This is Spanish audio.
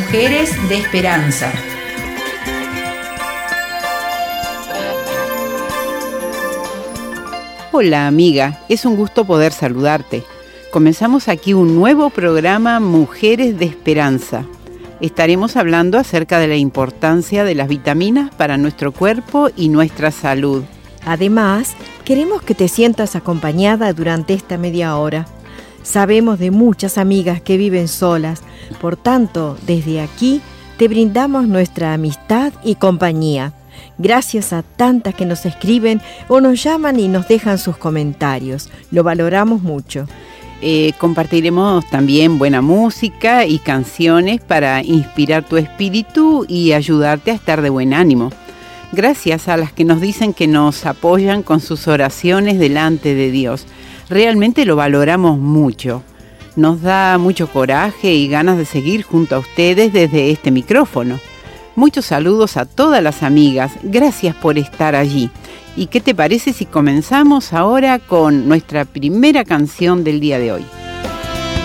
Mujeres de Esperanza. Hola amiga, es un gusto poder saludarte. Comenzamos aquí un nuevo programa Mujeres de Esperanza. Estaremos hablando acerca de la importancia de las vitaminas para nuestro cuerpo y nuestra salud. Además, queremos que te sientas acompañada durante esta media hora. Sabemos de muchas amigas que viven solas, por tanto, desde aquí te brindamos nuestra amistad y compañía. Gracias a tantas que nos escriben o nos llaman y nos dejan sus comentarios. Lo valoramos mucho. Compartiremos también buena música y canciones para inspirar tu espíritu y ayudarte a estar de buen ánimo. Gracias a las que nos dicen que nos apoyan con sus oraciones delante de Dios. Realmente lo valoramos mucho. Nos da mucho coraje y ganas de seguir junto a ustedes desde este micrófono. Muchos saludos a todas las amigas. Gracias por estar allí. ¿Y qué te parece si comenzamos ahora con nuestra primera canción del día de hoy?